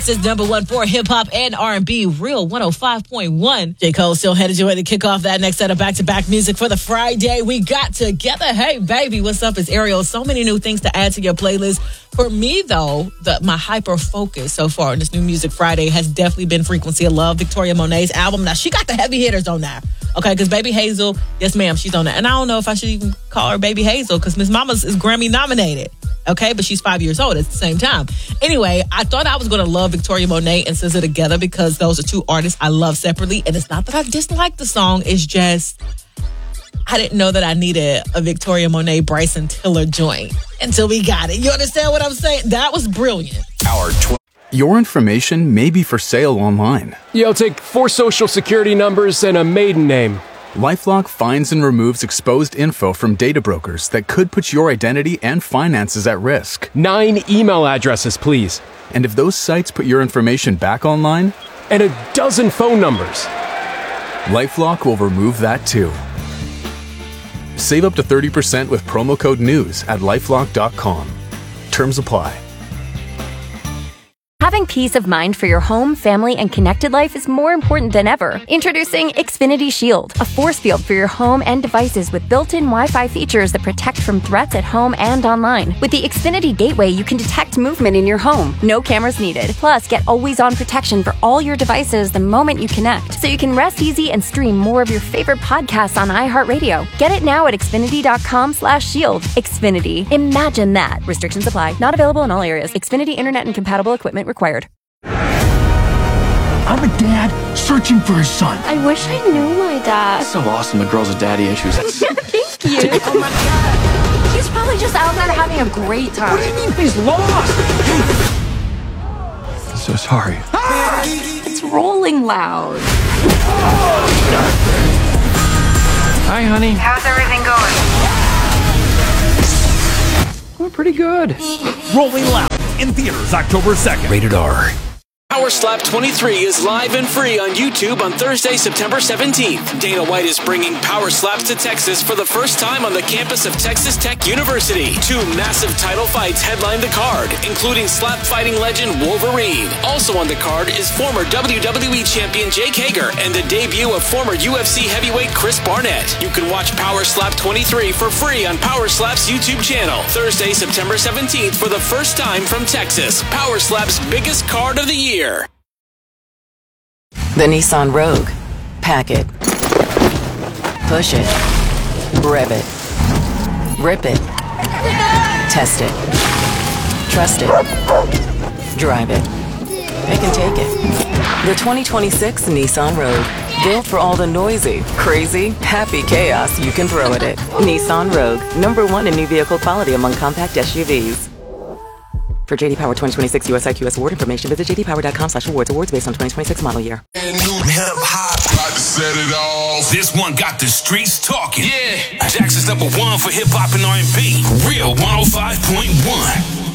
This is number one for hip-hop and R&B, Real 105.1. J. Cole still headed your way to kick off that next set of back-to-back music for the Friday we got together. Hey, baby, what's up? It's Ariel. So many new things to add to your playlist. For me, though, my hyper-focus so far on this new Music Friday has definitely been Frequency of Love, Victoria Monet's album. Now, she got the heavy hitters on there, okay? Because Baby Hazel, yes, ma'am, she's on there. And I don't know if I should even call her Baby Hazel because Miss Mama's is Grammy-nominated. Okay, but she's 5 years old at the same time. Anyway, I thought I was going to love Victoria Monet and SZA together because those are two artists I love separately. And it's not that I dislike the song. It's just, I didn't know that I needed a Victoria Monet, Bryson Tiller joint until we got it. You understand what I'm saying? That was brilliant. Your information may be for sale online. You'll take 4 social security numbers and a maiden name. LifeLock finds and removes exposed info from data brokers that could put your identity and finances at risk. 9 email addresses, please. And if those sites put your information back online, and a dozen phone numbers. LifeLock will remove that too. Save up to 30% with promo code NEWS at lifelock.com. Terms apply. Having peace of mind for your home, family, and connected life is more important than ever. Introducing Xfinity Shield, a force field for your home and devices with built-in Wi-Fi features that protect from threats at home and online. With the Xfinity Gateway, you can detect movement in your home. No cameras needed. Plus, get always-on protection for all your devices the moment you connect, so you can rest easy and stream more of your favorite podcasts on iHeartRadio. Get it now at Xfinity.com/shield. Xfinity. Imagine that. Restrictions apply. Not available in all areas. Xfinity Internet and compatible equipment required. I'm a dad searching for his son. I wish I knew my dad. So awesome, the girls with daddy issues. Thank you. Oh my God. He's probably just out there having a great time. What do you mean he's lost? I'm so sorry. It's rolling loud. Hi, honey. How's everything going? We're pretty good. Rolling Loud in theaters October 2nd. Rated R. Power Slap 23 is live and free on YouTube on Thursday, September 17th. Dana White is bringing Power Slaps to Texas for the first time on the campus of Texas Tech University. 2 massive title fights headline the card, including slap fighting legend Wolverine. Also on the card is former WWE champion Jake Hager and the debut of former UFC heavyweight Chris Barnett. You can watch Power Slap 23 for free on Power Slap's YouTube channel. Thursday, September 17th for the first time from Texas. Power Slap's biggest card of the year. The Nissan Rogue. Pack it. Push it. Rev it. Rip it. Test it. Trust it. Drive it. They can take it. The 2026 Nissan Rogue. Built for all the noisy, crazy, happy chaos you can throw at it. Nissan Rogue. #1 in new vehicle quality among compact SUVs. For JD Power 2026 US IQS award information, visit jdpower.com/awards. Awards based on 2026 model year. This one got the streets talking. Yeah, Jackson's #1 for hip hop and R&B. Real 105.1.